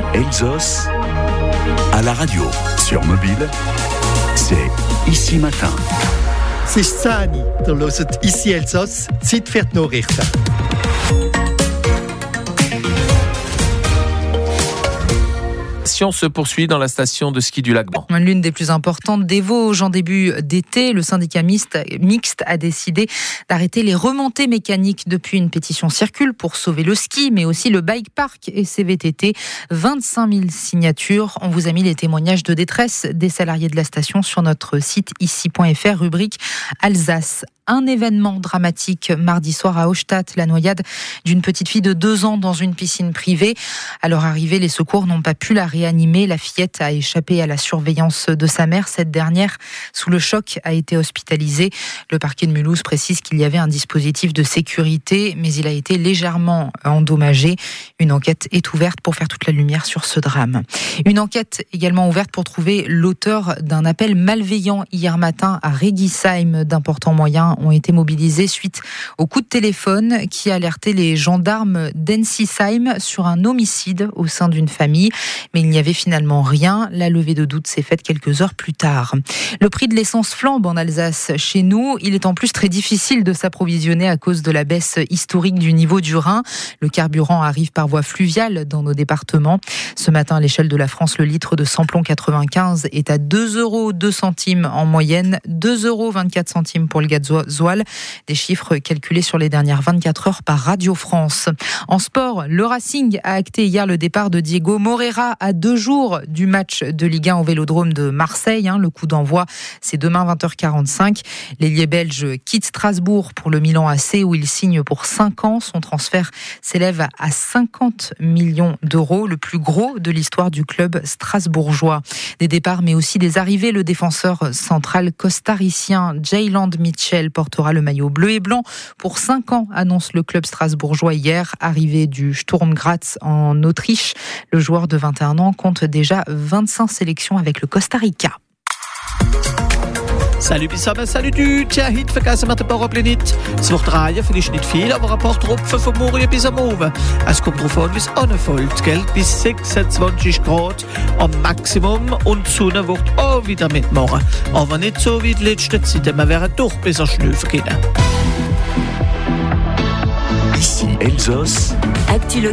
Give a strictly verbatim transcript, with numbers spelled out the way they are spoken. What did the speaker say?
Elsos, à la radio, sur mobile, c'est Ici Matin. C'est Sani, der hört Ici Elsos, Zeit für die Nachrichten. Se poursuit dans la station de ski du Lac-Blanc. L'une des plus importantes des Vosges en début d'été, le syndicat mixte, mixte a décidé d'arrêter les remontées mécaniques. Depuis, une pétition circule pour sauver le ski, mais aussi le bike park et ses V T T. vingt-cinq mille signatures. On vous a mis les témoignages de détresse des salariés de la station sur notre site ici point f r, rubrique Alsace. Un événement dramatique mardi soir à Austadt, la noyade d'une petite fille de deux ans dans une piscine privée. À leur arrivée, les secours n'ont pas pu la réanimer. La fillette a échappé à la surveillance de sa mère. Cette dernière, sous le choc, a été hospitalisée. Le parquet de Mulhouse précise qu'il y avait un dispositif de sécurité, mais il a été légèrement endommagé. Une enquête est ouverte pour faire toute la lumière sur ce drame. Une enquête également ouverte pour trouver l'auteur d'un appel malveillant hier matin à Régisheim. D'importants moyens ont été mobilisés suite au coup de téléphone qui alertait les gendarmes d'Ensisheim sur un homicide au sein d'une famille. Mais il n'y avait finalement rien. La levée de doute s'est faite quelques heures plus tard. Le prix de l'essence flambe en Alsace. Chez nous, il est en plus très difficile de s'approvisionner à cause de la baisse historique du niveau du Rhin. Le carburant arrive par voie fluviale dans nos départements. Ce matin, à l'échelle de la France, le litre de samplon quatre-vingt-quinze est à deux euros deux centimes en moyenne, deux euros vingt-quatre centimes pour le gasoil. Des chiffres calculés sur les dernières vingt-quatre heures par Radio France. En sport, le Racing a acté hier le départ de Diego Moreira à deux jours du match de Ligue un au Vélodrome de Marseille. Le coup d'envoi, c'est demain vingt heures quarante-cinq. L'ailier belge quitte Strasbourg pour le Milan A C où il signe pour cinq ans. Son transfert s'élève à cinquante millions d'euros, le plus gros de l'histoire du club strasbourgeois. Des départs mais aussi des arrivées. Le défenseur central costaricien Jayland Mitchell portera le maillot bleu et blanc pour cinq ans, annonce le club strasbourgeois hier. Arrivé du Sturm Graz en Autriche, le joueur de vingt et un ans compte déjà vingt-cinq sélections avec le Costa Rica. Salut zusammen, salut du. Tja, heute vergessen wir den Parapluie nicht. Es wird drehen, vielleicht nicht viel, aber ein paar Tropfen vom Morgen bis am Abend. Es kommt darauf an, wie es anfällt, gell? Bis sechsundzwanzig Grad am Maximum und die Sonne wird auch wieder mitmachen. Aber nicht so wie die letzten Zeiten, wir werden doch besser schlafen können. Ici Elsos. Actu